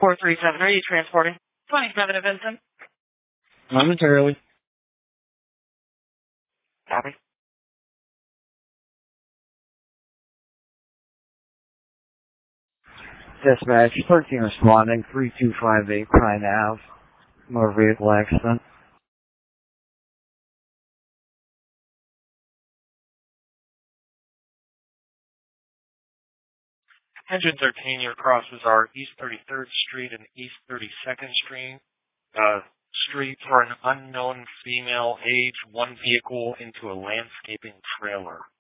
437, are you transporting? 27 to Vincent. Momentarily. Copy. Dispatch, 13 responding, 3258 Pine Ave. Motor vehicle accident. Engine 13, your crosses are East 33rd Street and East 32nd Street. Street for an unknown female age, one vehicle into a landscaping trailer.